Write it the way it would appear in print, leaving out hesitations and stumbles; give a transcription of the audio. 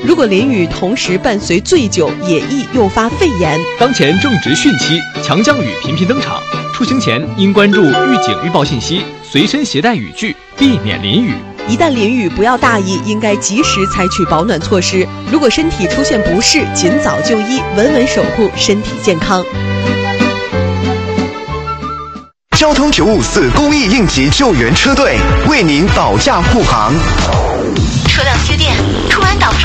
如果淋雨同时伴随醉酒，也易诱发肺炎。 当前正值汛期，强降雨频频登场，出行前应关注预警预报信息，随身携带雨具，避免淋雨。 一旦淋雨，不要大意，应该及时采取保暖措施。如果身体出现不适，尽早就医，稳稳守护身体健康。 交通954公益应急救援车队为您保驾护航。 车辆接电。